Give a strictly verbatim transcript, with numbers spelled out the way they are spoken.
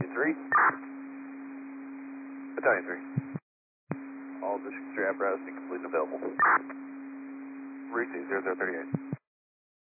three. Battalion three. All District three apparatus be completely available. Route zero zero thirty-eight.